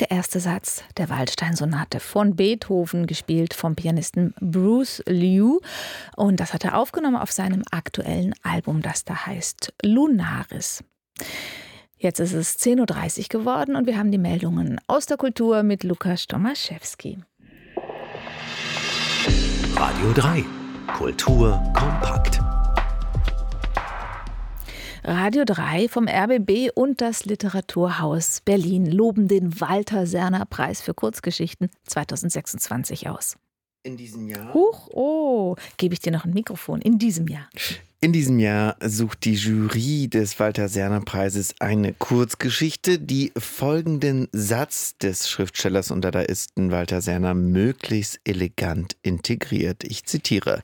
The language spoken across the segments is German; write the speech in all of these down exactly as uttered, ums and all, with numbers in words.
Der erste Satz der Waldstein-Sonate von Beethoven, gespielt vom Pianisten Bruce Liu. Und das hat er aufgenommen auf seinem aktuellen Album, das da heißt Lunaris. Jetzt ist es zehn Uhr dreißig geworden und wir haben die Meldungen aus der Kultur mit Lukas Tomaszewski. Radio drei. Kultur kompakt. Radio drei vom R B B und das Literaturhaus Berlin loben den Walter-Serner-Preis für Kurzgeschichten zweitausendsechsundzwanzig aus. In diesem Jahr? Huch, oh, gebe ich dir noch ein Mikrofon. In diesem Jahr. In diesem Jahr sucht die Jury des Walter-Serner-Preises eine Kurzgeschichte, die folgenden Satz des Schriftstellers und Dadaisten Walter Serner möglichst elegant integriert. Ich zitiere: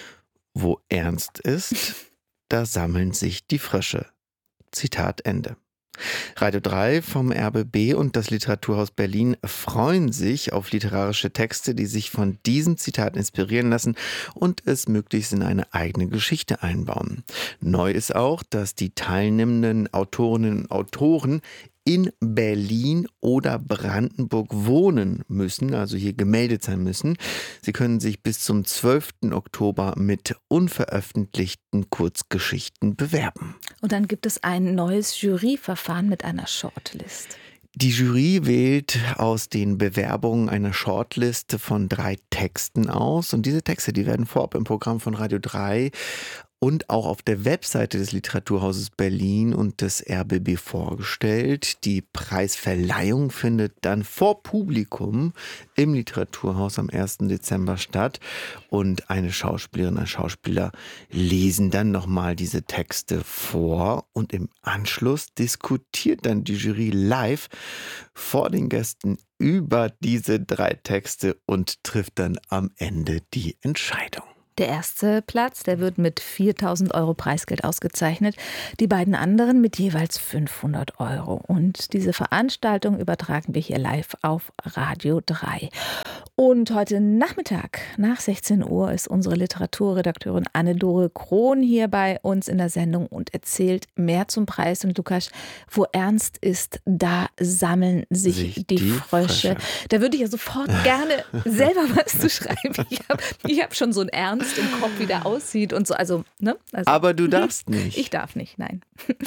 Wo ernst ist, da sammeln sich die Frösche. Zitat Ende. Radio drei vom R B B und das Literaturhaus Berlin freuen sich auf literarische Texte, die sich von diesem Zitat inspirieren lassen und es möglichst in eine eigene Geschichte einbauen. Neu ist auch, dass die teilnehmenden Autorinnen und Autoren in Berlin oder Brandenburg wohnen müssen, also hier gemeldet sein müssen. Sie können sich bis zum zwölften Oktober mit unveröffentlichten Kurzgeschichten bewerben. Und dann gibt es ein neues Juryverfahren mit einer Shortlist. Die Jury wählt aus den Bewerbungen eine Shortliste von drei Texten aus. Und diese Texte, die werden vorab im Programm von Radio drei und auch auf der Webseite des Literaturhauses Berlin und des R B B vorgestellt. Die Preisverleihung findet dann vor Publikum im Literaturhaus am ersten Dezember statt. Und eine Schauspielerin, ein Schauspieler lesen dann nochmal diese Texte vor. Und im Anschluss diskutiert dann die Jury live vor den Gästen über diese drei Texte und trifft dann am Ende die Entscheidung. Der erste Platz, der wird mit viertausend Euro Preisgeld ausgezeichnet, die beiden anderen mit jeweils fünfhundert Euro. Und diese Veranstaltung übertragen wir hier live auf Radio drei. Und heute Nachmittag nach sechzehn Uhr ist unsere Literaturredakteurin Anne-Dore Krohn hier bei uns in der Sendung und erzählt mehr zum Preis. Und Lukas, wo ernst ist, da sammeln sich, sich die, die Frösche. Frösche. Da würde ich ja sofort gerne selber was zu schreiben. Ich habe ich hab schon so ein Ernst im Kopf, wie der aussieht und so. Also, ne? Also, aber du darfst nicht. Ich darf nicht, nein.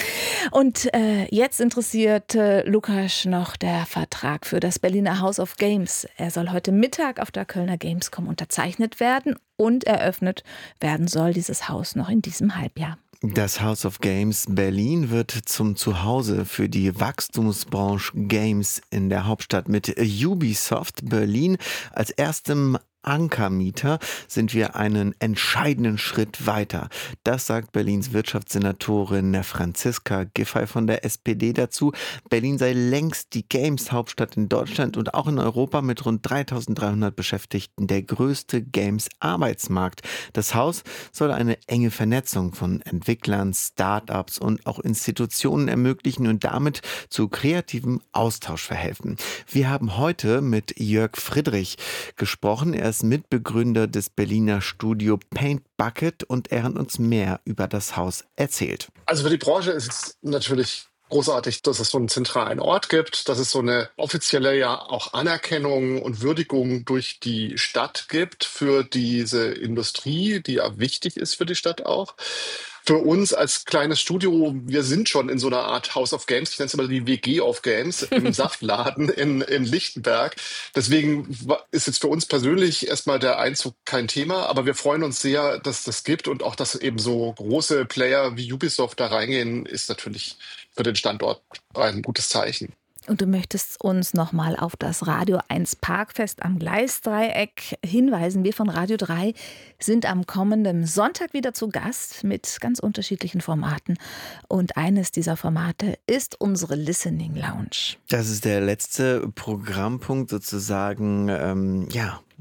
Und äh, jetzt interessiert äh, Lukas noch der Vertrag für das Berliner House of Games. Er soll heute Mittag auf der Kölner Gamescom unterzeichnet werden und eröffnet werden soll dieses Haus noch in diesem Halbjahr. Das House of Games Berlin wird zum Zuhause für die Wachstumsbranche Games in der Hauptstadt. Mit Ubisoft Berlin als erstem Ankermieter sind wir einen entscheidenden Schritt weiter. Das sagt Berlins Wirtschaftssenatorin Franziska Giffey von der S P D dazu. Berlin sei längst die Games-Hauptstadt in Deutschland und auch in Europa mit rund dreitausenddreihundert Beschäftigten der größte Games-Arbeitsmarkt. Das Haus soll eine enge Vernetzung von Entwicklern, Start-ups und auch Institutionen ermöglichen und damit zu kreativem Austausch verhelfen. Wir haben heute mit Jörg Friedrich gesprochen. Er ist Mitbegründer des Berliner Studio Paint Bucket und er hat uns mehr über das Haus erzählt. Also für die Branche ist es natürlich großartig, dass es so einen zentralen Ort gibt, dass es so eine offizielle ja auch Anerkennung und Würdigung durch die Stadt gibt für diese Industrie, die ja wichtig ist für die Stadt auch. Für uns als kleines Studio, wir sind schon in so einer Art House of Games, ich nenne es immer die W G of Games, im Saftladen in, in Lichtenberg. Deswegen ist jetzt für uns persönlich erstmal der Einzug kein Thema, aber wir freuen uns sehr, dass das gibt und auch, dass eben so große Player wie Ubisoft da reingehen, ist natürlich für den Standort ein gutes Zeichen. Und du möchtest uns nochmal auf das Radio eins Parkfest am Gleisdreieck hinweisen. Wir von Radio drei sind am kommenden Sonntag wieder zu Gast mit ganz unterschiedlichen Formaten. Und eines dieser Formate ist unsere Listening Lounge. Das ist der letzte Programmpunkt sozusagen, ähm, ja,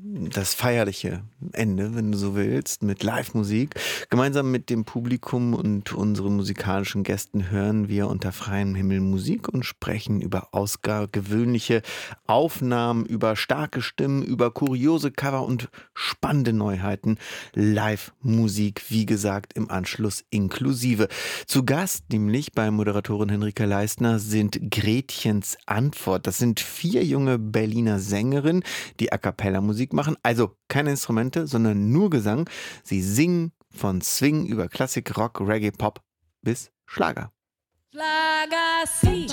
das feierliche Ende, wenn du so willst, mit Live-Musik. Gemeinsam mit dem Publikum und unseren musikalischen Gästen hören wir unter freiem Himmel Musik und sprechen über außergewöhnliche Aufnahmen, über starke Stimmen, über kuriose Cover und spannende Neuheiten. Live-Musik, wie gesagt, im Anschluss inklusive. Zu Gast, nämlich bei Moderatorin Henrike Leistner, sind Gretchens Antwort. Das sind vier junge Berliner Sängerinnen, die A Cappella Musik machen, also keine Instrumente, sondern nur Gesang. Sie singen von Swing über Klassik, Rock, Reggae, Pop bis Schlager. Schlager sie,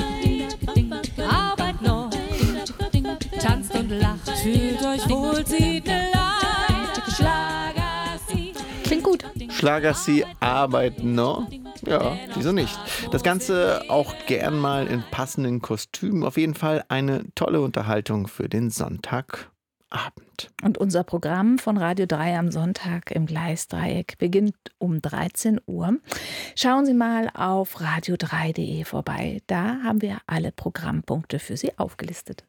Arbeit noch, tanzt und lacht, fühlt euch wohl, zieht ne Leid. Schlager sie. Klingt gut. Schlager sie, Arbeit noch. Ja, wieso nicht? Das Ganze auch gern mal in passenden Kostümen. Auf jeden Fall eine tolle Unterhaltung für den Sonntagabend. Und unser Programm von Radio drei am Sonntag im Gleisdreieck beginnt um dreizehn Uhr. Schauen Sie mal auf radio drei punkt de vorbei. Da haben wir alle Programmpunkte für Sie aufgelistet.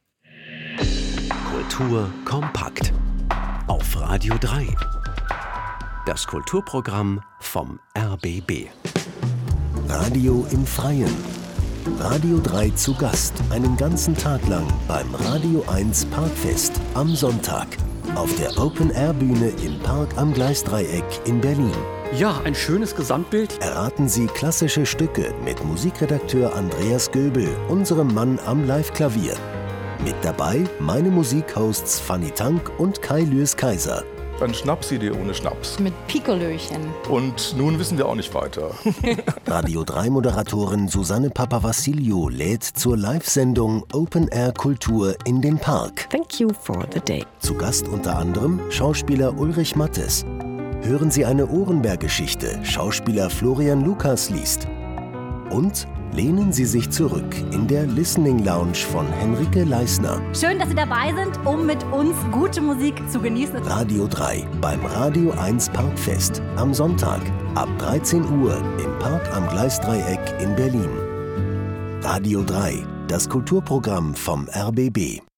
Kultur kompakt auf Radio drei. Das Kulturprogramm vom R B B. Radio im Freien. Radio drei zu Gast, einen ganzen Tag lang beim Radio eins Parkfest am Sonntag auf der Open-Air-Bühne im Park am Gleisdreieck in Berlin. Ja, ein schönes Gesamtbild. Erraten Sie klassische Stücke mit Musikredakteur Andreas Göbel, unserem Mann am Live-Klavier. Mit dabei meine Musikhosts Fanny Tank und Kai Lüers-Kaiser. Eine Schnapsidee ohne Schnaps. Mit Pikolöchen. Und nun wissen wir auch nicht weiter. Radio drei Moderatorin Susanne Papavassiliou lädt zur Live-Sendung Open Air Kultur in den Park. Thank you for the day. Zu Gast unter anderem Schauspieler Ulrich Mattes. Hören Sie eine Ohrenberg-Geschichte, Schauspieler Florian Lukas liest. Und lehnen Sie sich zurück in der Listening Lounge von Henrike Leistner. Schön, dass Sie dabei sind, um mit uns gute Musik zu genießen. Radio drei beim Radio eins Parkfest am Sonntag ab dreizehn Uhr im Park am Gleisdreieck in Berlin. Radio drei, das Kulturprogramm vom R B B.